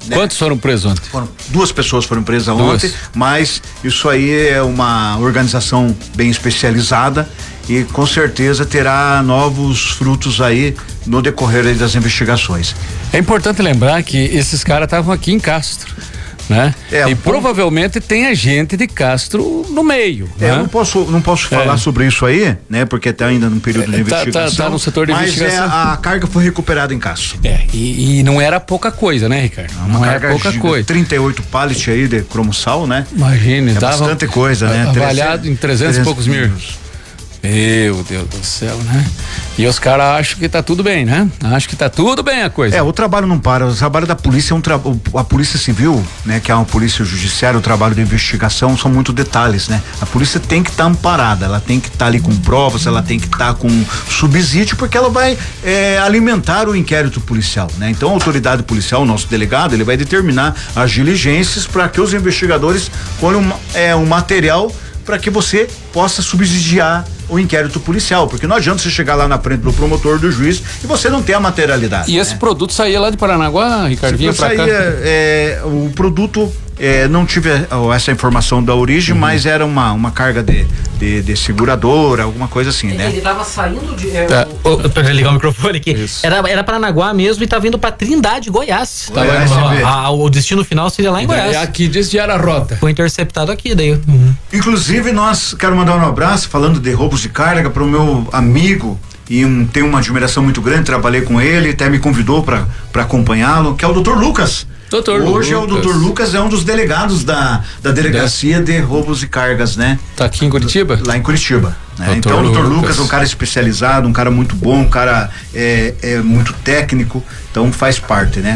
né? Quantos foram presos ontem? 2 pessoas foram presas ontem, mas isso aí é uma organização bem especializada e com certeza terá novos frutos aí no decorrer aí das investigações. É importante lembrar que esses caras estavam aqui em Castro, né? E provavelmente tem a gente de Castro no meio. Né? Eu não posso falar sobre isso aí, né? Porque está ainda no período de investigação. Tá no setor de investigação. Mas a carga foi recuperada em Castro. E não era pouca coisa, né, Ricardo? Não era pouca coisa. 38 pallets aí de cromossal, né? Imagine, dava bastante coisa, né? Avaliado em 300 e poucos mil. Meu Deus do céu, né? E os caras acham que tá tudo bem, né? Acho que tá tudo bem a coisa. O trabalho não para, o trabalho da polícia a polícia civil, né? Que é uma polícia judiciária, o trabalho de investigação são muito detalhes, né? A polícia tem que estar amparada, ela tem que estar ali com provas, ela tem que estar com subsídio, porque ela vai alimentar o inquérito policial, né? Então a autoridade policial, o nosso delegado, ele vai determinar as diligências para que os investigadores ponham um material para que você possa subsidiar o inquérito policial, porque não adianta você chegar lá na frente do promotor, do juiz, e você não ter a materialidade. E esse produto saía lá de Paranaguá, Ricardo? Vinha pra cá? O produto, não tive essa informação da origem, mas era uma carga de seguradora, alguma coisa assim, né? Ele tava saindo de... Pra ligar o microfone aqui. Era Paranaguá mesmo e tá vindo pra Trindade, Goiás. O destino final seria lá em Goiás. Aqui desviaram a rota. Foi interceptado aqui, daí. Inclusive, quero mandar um abraço, falando de roubos de carga, para o meu amigo, e tenho uma admiração muito grande, trabalhei com ele, até me convidou para acompanhá-lo, que é o Dr. Lucas. Hoje o Dr. Lucas é um dos delegados da delegacia de roubos de cargas, né? Tá aqui em Curitiba? Lá em Curitiba. Né? Então o Dr. Lucas é um cara especializado, um cara muito bom, um cara muito técnico, então faz parte, né?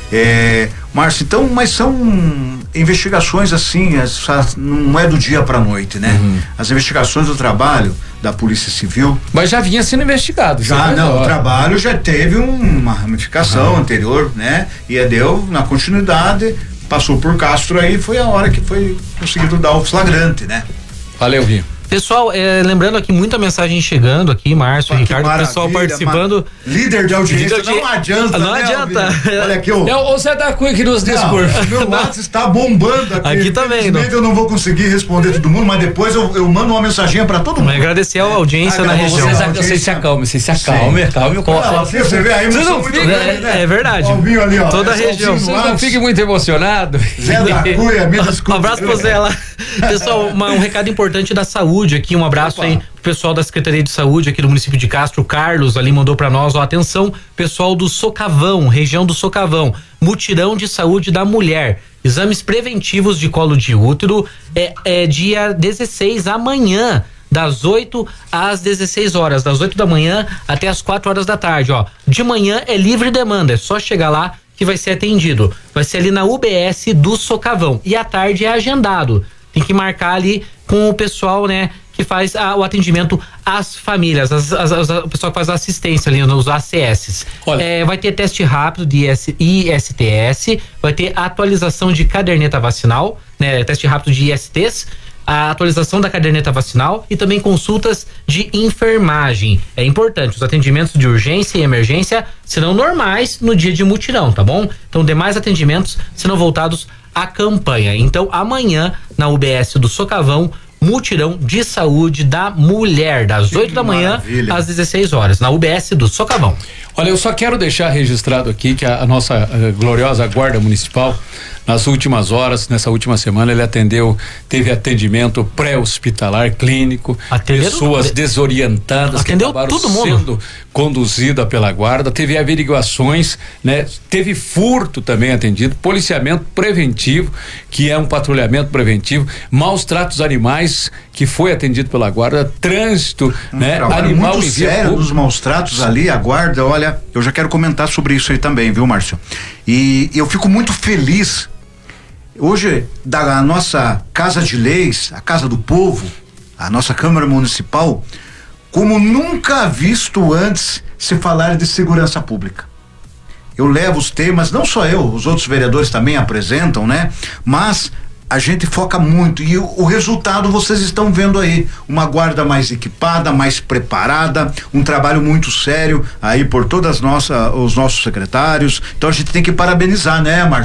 Márcio, então, mas são investigações assim, não é do dia pra noite, né? As investigações do trabalho da Polícia Civil. Mas já vinha sendo investigado. O trabalho já teve uma ramificação anterior, né? E deu na continuidade, passou por Castro aí, foi a hora que foi conseguido dar o flagrante, né? Valeu, Rio. Pessoal, lembrando aqui, muita mensagem chegando aqui, Márcio, Ricardo, o pessoal participando. Líder de audiência, não adianta. Não adianta. Olha aqui, você tá quick nos discursos. Meu WhatsApp está bombando aqui. Aqui também. Eu não vou conseguir responder todo mundo, mas depois eu mando uma mensaginha pra todo mundo. Agradecer a audiência na região. Você se acalme. Calme o coração. Você vê aí, não fica, né? É verdade. Ali, ó, toda a região. Vocês não fiquem muito emocionados. Zé da Cunha, me desculpe. Um abraço pro Zé lá. Pessoal, um recado importante da saúde aqui, um abraço aí pro pessoal da Secretaria de Saúde aqui do município de Castro, o Carlos ali mandou pra nós, atenção, pessoal do Socavão, região do Socavão, mutirão de saúde da mulher, exames preventivos de colo de útero, dia 16 amanhã, das 8 às 16 horas, das 8 da manhã até as 4 horas da tarde, ó. De manhã é livre demanda, é só chegar lá que vai ser atendido. Vai ser ali na UBS do Socavão. E à tarde é agendado. Tem que marcar ali com o pessoal, né, que faz o atendimento às famílias, o pessoal que faz a assistência ali nos ACS. Vai ter teste rápido de ISTS, vai ter atualização de caderneta vacinal, né, teste rápido de ISTs, a atualização da caderneta vacinal e também consultas de enfermagem. É importante, os atendimentos de urgência e emergência serão normais no dia de mutirão, tá bom? Então, demais atendimentos serão voltados à campanha. Então, amanhã, na UBS do Socavão, mutirão de saúde da mulher, das 8 da manhã às 16 horas, na UBS do Socavão. Olha, eu só quero deixar registrado aqui que a nossa gloriosa Guarda Municipal, nas últimas horas, nessa última semana, ele teve atendimento pré-hospitalar, clínico, pessoas desorientadas que acabaram sendo conduzidas pela guarda, teve averiguações, né? Teve furto também atendido, policiamento preventivo, que é um patrulhamento preventivo, maus tratos animais, que foi atendido pela guarda, trânsito, né? Animal muito sério dos maus tratos ali, a guarda, olha, eu já quero comentar sobre isso aí também, viu, Márcio? E eu fico muito feliz hoje da nossa Casa de Leis, a Casa do Povo, a nossa Câmara Municipal, como nunca visto antes se falar de segurança pública. Eu levo os temas, não só eu, os outros vereadores também apresentam, né? Mas a gente foca muito e o resultado vocês estão vendo aí, uma guarda mais equipada, mais preparada, um trabalho muito sério aí por todas os nossos secretários. Então a gente tem que parabenizar, né, Marcos?